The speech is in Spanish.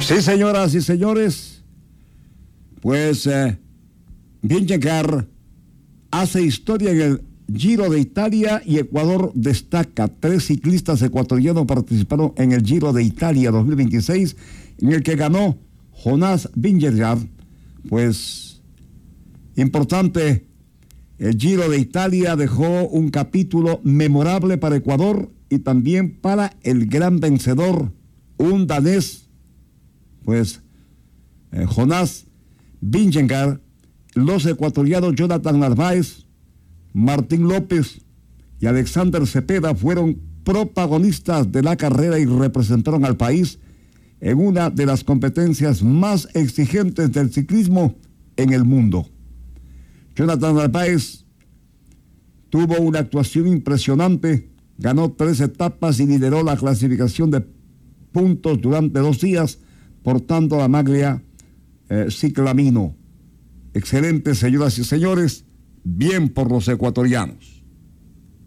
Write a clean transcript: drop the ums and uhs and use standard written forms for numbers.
Sí, señoras y señores, pues Vingegaard hace historia en el Giro de Italia y Ecuador destaca. 3 ciclistas ecuatorianos participaron en el Giro de Italia 2026, en el que ganó Jonas Vingegaard. Pues importante, el Giro de Italia dejó un capítulo memorable para Ecuador y también para el gran vencedor, un danés, pues Jonas Vingegaard. Los ecuatorianos Jonathan Narváez, Martín López y Alexander Cepeda fueron protagonistas de la carrera y representaron al país en una de las competencias más exigentes del ciclismo en el mundo. Jonathan Narváez tuvo una actuación impresionante, ganó 3 etapas y lideró la clasificación de puntos durante 2 días, portando la maglia ciclamino. Excelente, señoras y señores, bien por los ecuatorianos.